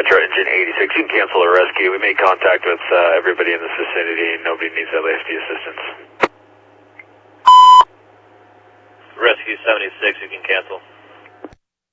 Metro Engine 86. You can cancel the rescue. We made contact with everybody in this vicinity. Nobody needs LAFD assistance. Rescue 76, you can cancel.